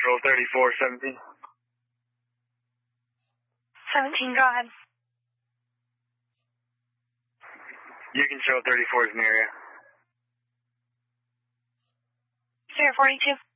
control 3417. 17, go ahead. You control 34 is in the area. Clear 42.